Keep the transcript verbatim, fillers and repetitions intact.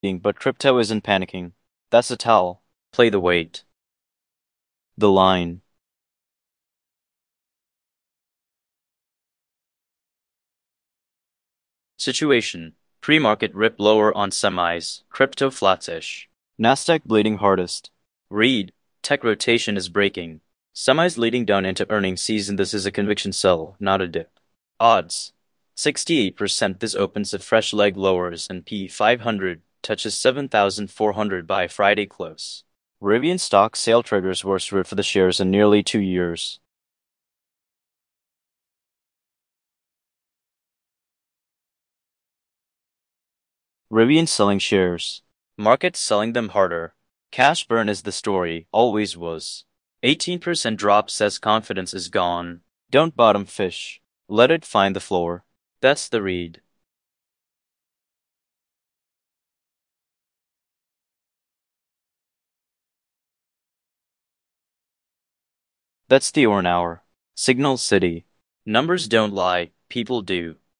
But crypto isn't panicking. That's a towel. Play the weight. The line. Situation. Pre-market rip lower on semis. Crypto flatish. Nasdaq bleeding hardest. Read. Tech rotation is breaking. Semis leading down into earnings season. This is a conviction sell, not a dip. Odds. sixty-eight percent this opens a fresh leg lower. S and P five hundred touches seven thousand four hundred by Friday close. Rivian stock sale traders worst route for the shares in nearly two years. Rivian selling shares. Market selling them harder. Cash burn is the story, always was. eighteen percent drop says confidence is gone. Don't bottom fish. Let it find the floor. That's the read. That's the Orn hour. Signal City. Numbers don't lie, people do.